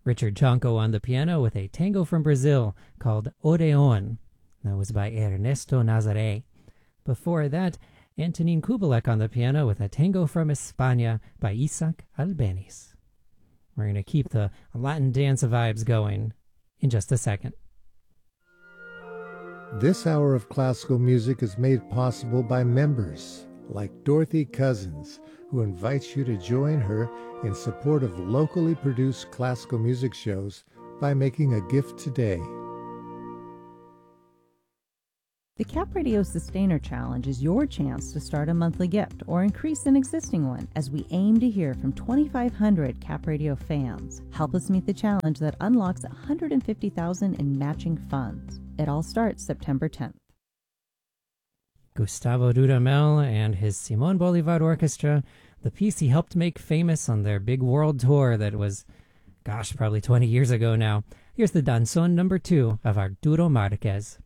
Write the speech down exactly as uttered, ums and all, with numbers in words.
Richard Chanco on the piano with a tango from Brazil called Odeon. That was by Ernesto Nazaré. Before that, Antonin Kubelik on the piano with a tango from España by Isaac Albeniz. We're going to keep the Latin dance vibes going in just a second. This hour of classical music is made possible by members like Dorothy Cousins, who invites you to join her in support of locally produced classical music shows by making a gift today. The Cap Radio Sustainer Challenge is your chance to start a monthly gift or increase an existing one as we aim to hear from twenty-five hundred Cap Radio fans. Help us meet the challenge that unlocks one hundred fifty thousand dollars in matching funds. It all starts September tenth. Gustavo Dudamel and his Simon Bolivar Orchestra, the piece he helped make famous on their big world tour that was, gosh, probably twenty years ago now. Here's the danzón number two of Arturo Márquez.